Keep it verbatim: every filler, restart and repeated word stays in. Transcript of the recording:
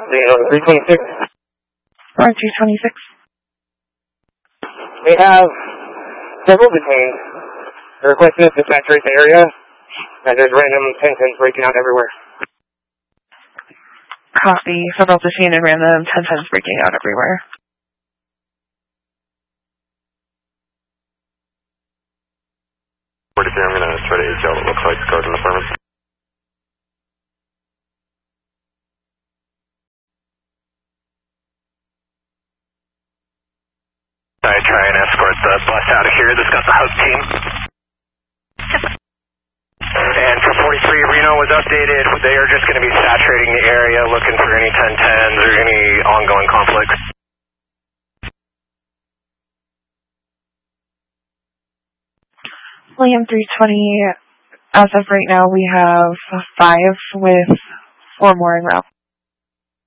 Reno three twenty-six. Roger, two twenty-six. We have several detained. They're requesting us to saturate the area, and there's random ten tens breaking out everywhere. Copy. Several detained and random ten tens breaking out everywhere. forty-three, I'm going to try to H L what looks like guard in the apartment. I try and escort the bus out of here. This got the house team. And for forty-three, Reno was updated. They are just going to be saturating the area, looking for any ten tens or any ongoing conflicts. William three twenty, as of right now, we have five with four more en route.